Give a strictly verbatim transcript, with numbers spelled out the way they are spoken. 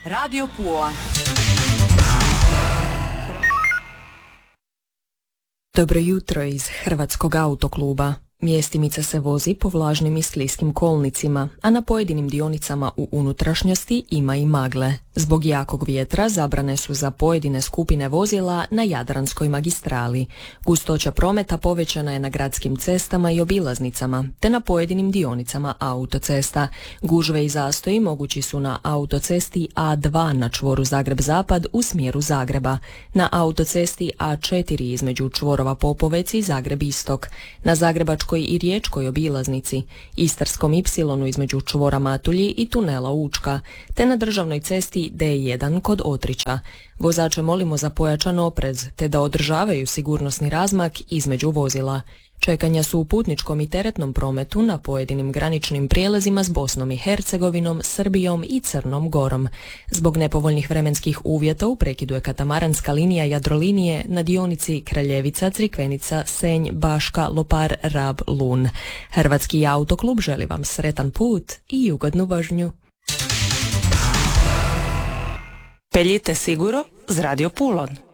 Radio Pula. Dobro jutro iz Hrvatskog autokluba. Mjestimica se vozi po vlažnim i skliskim kolnicima, a na pojedinim dionicama u unutrašnjosti ima i magle. Zbog jakog vjetra zabrane su za pojedine skupine vozila na Jadranskoj magistrali. Gustoća prometa povećana je na gradskim cestama i obilaznicama, te na pojedinim dionicama autocesta. Gužve i zastoji mogući su na autocesti A dva na čvoru Zagreb-Zapad u smjeru Zagreba, na autocesti A četiri između čvorova Popovec i Zagreb-Istok, na Zagrebačkoj i Riječkoj obilaznici, Istarskom ipsilonu između čvora Matulji i tunela Učka, te na državnoj cesti D jedan kod Otrića. Vozače molimo za pojačan oprez, te da održavaju sigurnosni razmak između vozila. Čekanja su u putničkom i teretnom prometu na pojedinim graničnim prijelazima s Bosnom i Hercegovinom, Srbijom i Crnom Gorom. Zbog nepovoljnih vremenskih uvjeta u prekidu je katamaranska linija Jadrolinije na dionici Kraljevica, Crikvenica, Senj, Baška, Lopar, Rab, Lun. Hrvatski autoklub želi vam sretan put i ugodnu vožnju. Peljite siguro z Radio Pulon.